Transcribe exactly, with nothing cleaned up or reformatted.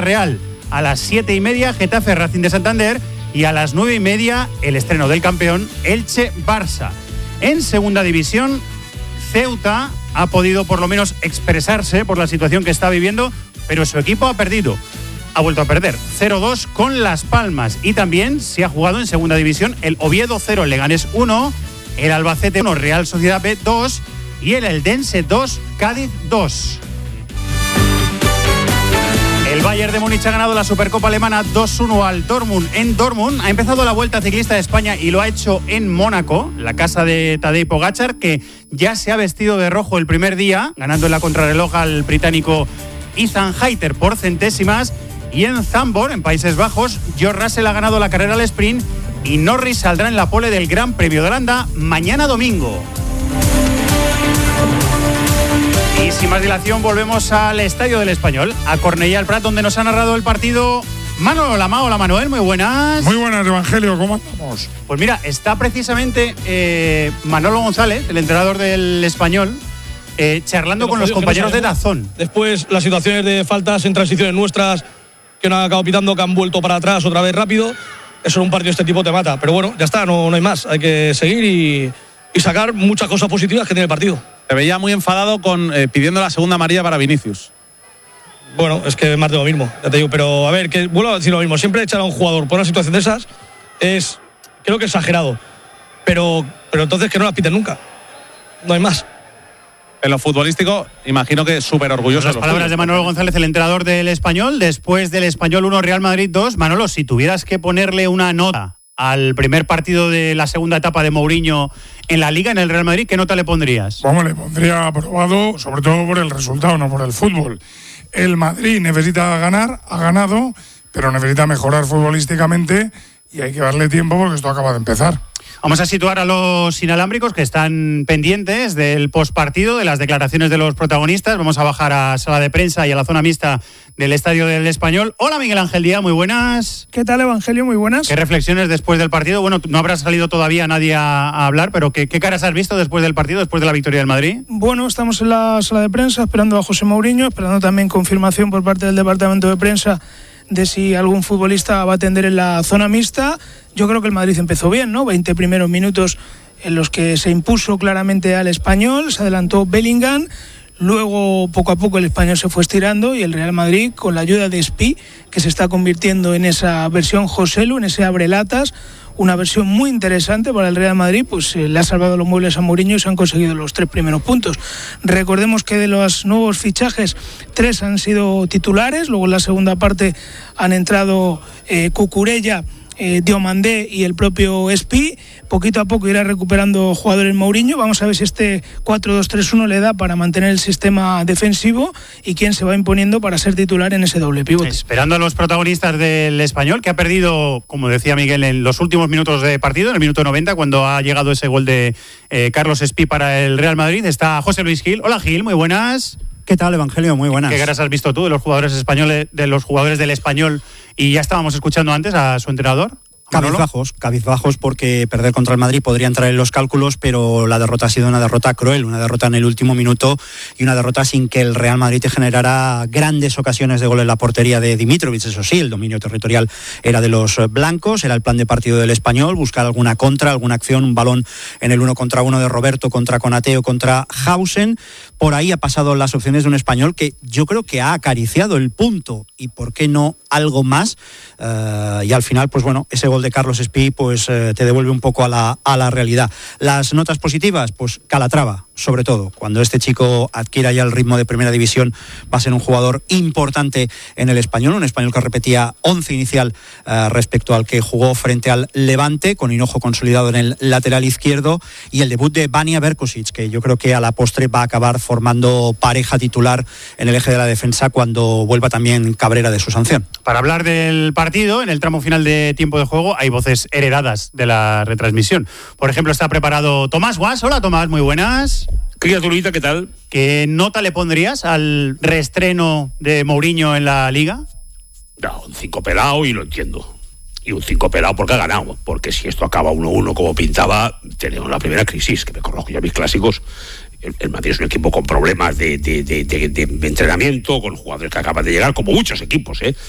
Villarreal. A las siete y media, Getafe Racing de Santander. Y a las nueve y media, el estreno del campeón, Elche-Barça. En segunda división, Ceuta ha podido por lo menos expresarse por la situación que está viviendo, pero su equipo ha perdido. Ha vuelto a perder cero dos con Las Palmas. Y también se ha jugado en segunda división el Oviedo cero, Leganés uno, el Albacete uno, Real Sociedad B dos y el Eldense dos, Cádiz dos. El Bayern de Múnich ha ganado la Supercopa Alemana dos uno al Dortmund en Dortmund. Ha empezado la Vuelta Ciclista de España y lo ha hecho en Mónaco, la casa de Tadej Pogačar, que ya se ha vestido de rojo el primer día, ganando en la contrarreloj al británico Ethan Hayter por centésimas. Y en Zandvoort, en Países Bajos, George Russell ha ganado la carrera al sprint y Norris saldrá en la pole del Gran Premio de Holanda mañana domingo. Y sin más dilación, volvemos al Estadio del Español, a Cornellà el Prat, donde nos ha narrado el partido Manolo Lama. Hola Manuel, muy buenas. Muy buenas, Evangelio, ¿cómo andamos? Pues mira, está precisamente eh, Manolo González, el entrenador del Español, eh, charlando con los compañeros de Dazón. Después las situaciones de faltas en transiciones nuestras que no han acabado pitando, que han vuelto para atrás otra vez rápido. Eso en un partido de este tipo te mata. Pero bueno, ya está, no, no hay más. Hay que seguir y, y sacar muchas cosas positivas que tiene el partido. Te veía muy enfadado con eh, pidiendo la segunda amarilla para Vinicius. Bueno, es que es más de lo mismo, ya te digo. Pero a ver, que vuelvo a decir lo mismo. Siempre echar a un jugador por una situación de esas es, creo que exagerado. Pero, pero entonces que no las piten nunca. No hay más. En lo futbolístico, imagino que súper orgulloso. Las palabras de Manolo González, el entrenador del Español. Después del Español uno, Real Madrid dos. Manolo, si tuvieras que ponerle una nota al primer partido de la segunda etapa de Mourinho en la Liga, en el Real Madrid, ¿qué nota le pondrías? Vamos, le pondría aprobado, sobre todo por el resultado, no por el fútbol. El Madrid necesita ganar, ha ganado, pero necesita mejorar futbolísticamente y hay que darle tiempo porque esto acaba de empezar. Vamos a situar a los inalámbricos que están pendientes del postpartido, de las declaraciones de los protagonistas. Vamos a bajar a sala de prensa y a la zona mixta del Estadio del Español. Hola, Miguel Ángel Díaz, muy buenas. ¿Qué tal, Evangelio? Muy buenas. ¿Qué reflexiones después del partido? Bueno, no habrá salido todavía nadie a, a hablar, pero ¿qué, ¿qué caras has visto después del partido, después de la victoria del Madrid? Bueno, estamos en la sala de prensa esperando a José Mourinho, esperando también confirmación por parte del departamento de prensa de si algún futbolista va a atender en la zona mixta. Yo creo que el Madrid empezó bien, ¿no? veinte primeros minutos en los que se impuso claramente al Español, se adelantó Bellingham, luego poco a poco el Español se fue estirando y el Real Madrid, con la ayuda de Spi, que se está convirtiendo en esa versión Joselu, en ese abrelatas, una versión muy interesante para el Real Madrid, pues eh, le ha salvado los muebles a Mourinho y se han conseguido los tres primeros puntos. Recordemos que de los nuevos fichajes, tres han sido titulares, luego en la segunda parte han entrado eh, Cucurella, Eh, Diomandé y el propio Spi. Poquito a poco irá recuperando jugadores Mourinho. Vamos a ver si este cuatro dos tres uno le da para mantener el sistema defensivo y quién se va imponiendo para ser titular en ese doble pivote. Esperando a los protagonistas del Español, que ha perdido, como decía Miguel, en los últimos minutos de partido, en el minuto noventa, cuando ha llegado ese gol de eh, Carlos Spi para el Real Madrid. Está José Luis Gil. Hola, Gil, muy buenas. ¿Qué tal, Evangelio? Muy buenas. ¿Qué caras has visto tú de los jugadores españoles, de los jugadores del Español? Y ya estábamos escuchando antes a su entrenador. Cabizbajos, cabizbajos porque perder contra el Madrid podría entrar en los cálculos, pero la derrota ha sido una derrota cruel, una derrota en el último minuto y una derrota sin que el Real Madrid te generara grandes ocasiones de gol en la portería de Dimitrovic. Eso sí, el dominio territorial era de los blancos, era el plan de partido del Español, buscar alguna contra, alguna acción, un balón en el uno contra uno de Roberto contra Konate, contra Hausen. Por ahí ha pasado las opciones de un Español que yo creo que ha acariciado el punto y por qué no algo más, uh, y al final pues bueno, ese gol de Carlos Spi pues uh, te devuelve un poco a la, a la realidad. Las notas positivas, pues Calatrava, sobre todo, cuando este chico adquiera ya el ritmo de primera división va a ser un jugador importante en el Español, un Español que repetía once inicial uh, respecto al que jugó frente al Levante, con Hinojo consolidado en el lateral izquierdo, y el debut de Vanja Berkosic, que yo creo que a la postre va a acabar formando pareja titular en el eje de la defensa cuando vuelva también Cabrera de su sanción. Para hablar del partido, en el tramo final de tiempo de juego hay voces heredadas de la retransmisión. Por ejemplo, está preparado Tomás Guas. Hola, Tomás, muy buenas. Criaturita, ¿qué tal? ¿Qué nota le pondrías al reestreno de Mourinho en la Liga? No, un cinco pelado y lo entiendo. Y un cinco pelado porque ha ganado. Porque si esto acaba uno uno como pintaba, tenemos la primera crisis, que me corrojo ya mis clásicos. El, el Madrid es un equipo con problemas de, de, de, de, de entrenamiento, con jugadores que acaban de llegar, como muchos equipos, ¿eh?